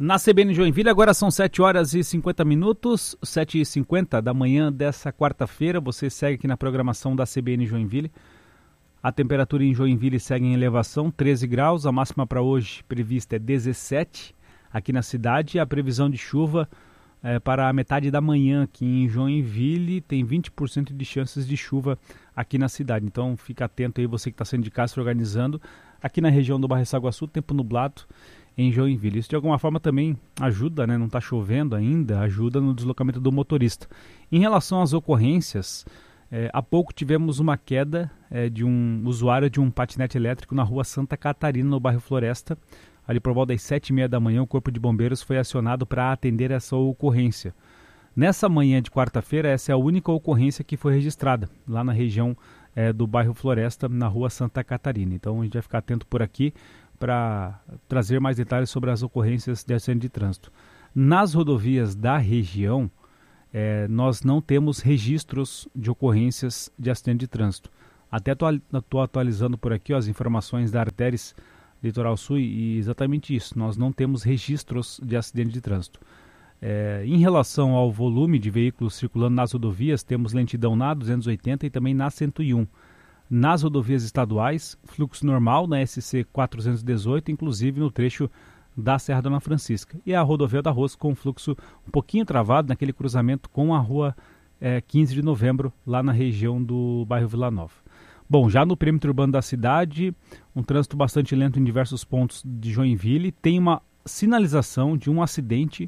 Na CBN Joinville, agora são 7 horas e 50 minutos, 7h50 da manhã dessa quarta-feira. Você segue aqui na programação da CBN Joinville. A temperatura em Joinville segue em elevação, 13 graus. A máxima para hoje prevista é 17 aqui na cidade. A previsão de chuva para a metade da manhã aqui em Joinville. Tem 20% de chances de chuva aqui na cidade. Então fica atento aí, você que está saindo de casa se organizando. Aqui na região do Bairro Saguaçu, tempo nublado em Joinville. Isso de alguma forma também ajuda, né? Não está chovendo ainda, ajuda no deslocamento do motorista. Em relação às ocorrências, há pouco tivemos uma queda de um usuário de um patinete elétrico na rua Santa Catarina, no bairro Floresta. Ali por volta das 7h30 da manhã, o Corpo de Bombeiros foi acionado para atender essa ocorrência. Nessa manhã de quarta-feira, essa é a única ocorrência que foi registrada lá na região do bairro Floresta, na rua Santa Catarina. Então a gente vai ficar atento por aqui para trazer mais detalhes sobre as ocorrências de acidente de trânsito. Nas rodovias da região, nós não temos registros de ocorrências de acidente de trânsito. Até estou atualizando por aqui as informações da Artéries Litoral Sul e exatamente isso, nós não temos registros de acidente de trânsito. Em relação ao volume de veículos circulando nas rodovias, temos lentidão na 280 e também na 101. Nas rodovias estaduais, fluxo normal na SC 418, inclusive no trecho da Serra Dona Francisca. E a rodovia da Rosca com fluxo um pouquinho travado naquele cruzamento com a rua 15 de novembro, lá na região do bairro Vila Nova. Bom, já no perímetro urbano da cidade, um trânsito bastante lento em diversos pontos de Joinville. Tem uma sinalização de um acidente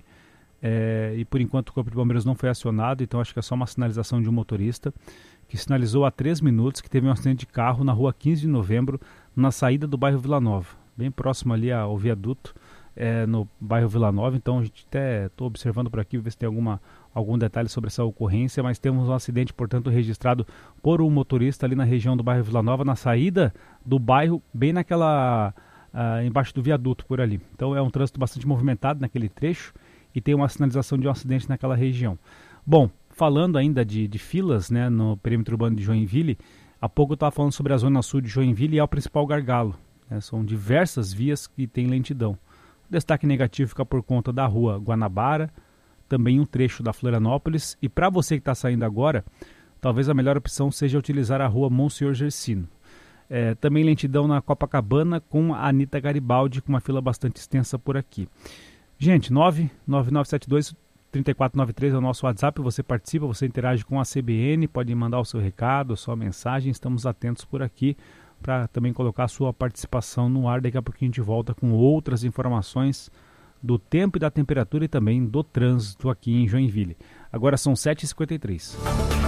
e por enquanto o Corpo de Bombeiros não foi acionado, então acho que é só uma sinalização de um motorista que sinalizou há 3 minutos que teve um acidente de carro na rua 15 de novembro, na saída do bairro Vila Nova, bem próximo ali ao viaduto, no bairro Vila Nova. Então a gente até estou observando por aqui, ver se tem algum detalhe sobre essa ocorrência, mas temos um acidente, portanto, registrado por um motorista ali na região do bairro Vila Nova, na saída do bairro, bem naquela, embaixo do viaduto por ali. Então é um trânsito bastante movimentado naquele trecho e tem uma sinalização de um acidente naquela região. Bom, falando ainda de filas, né, no perímetro urbano de Joinville, há pouco eu estava falando sobre a zona sul de Joinville e é o principal gargalo. São diversas vias que têm lentidão. O destaque negativo fica por conta da rua Guanabara, também um trecho da Florianópolis. E para você que está saindo agora, talvez a melhor opção seja utilizar a rua Monsenhor Gersino. Também lentidão na Copacabana com a Anita Garibaldi, com uma fila bastante extensa por aqui. Gente, 99972-3493 é o nosso WhatsApp, você participa, você interage com a CBN, pode mandar o seu recado, a sua mensagem, estamos atentos por aqui para também colocar a sua participação no ar. Daqui a pouco a gente volta com outras informações do tempo e da temperatura e também do trânsito aqui em Joinville. Agora são 7h53.